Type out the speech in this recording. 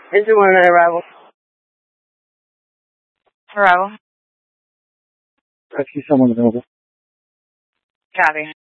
Engine 1 arrival. Arrival. Rescue someone available. Copy.